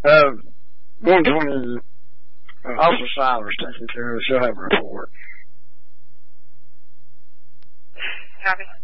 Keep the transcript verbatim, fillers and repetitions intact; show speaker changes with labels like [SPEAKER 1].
[SPEAKER 1] Uh, one twenty, uh, Officer Siler's taking care of it. She'll have a report.
[SPEAKER 2] Copy.